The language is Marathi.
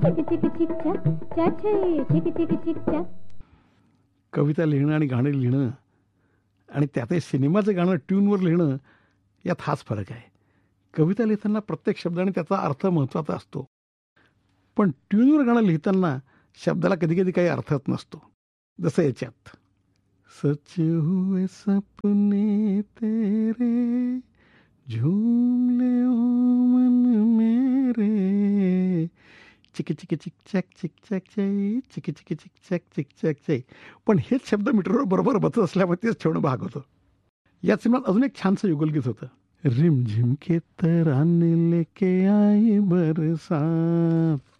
कविता लिहिणं आणि गाणं लिहिणं आणि त्यातही सिनेमाचं गाणं ट्यूनवर लिहिणं यात हाच फरक आहे. कविता लिहिताना प्रत्येक शब्दाने त्याचा अर्थ महत्त्वाचा असतो, पण ट्यूनवर गाणं लिहिताना शब्दाला कधी कधी काही अर्थच नसतो. जसं याच्यात, सच हुए सपने तेरे झूमले ओ मन मेरे चिकी चिकी चिक चॅक चिक चॅक चै चिकी चिकी चिक चॅक चिक चॅक चै. पण हेच शब्द मीटरवर बरोबर बसत असल्यामुळे तेच ठेवणं भाग होतं. या सिनेमात अजून एक छानसं युगलगीत होतं, रिमझिम के तराने लेके आई बरसात,